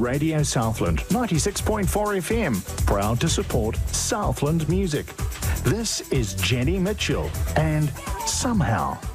Radio Southland 96.4 FM, proud to support Southland music. This is Jenny Mitchell and Somehow.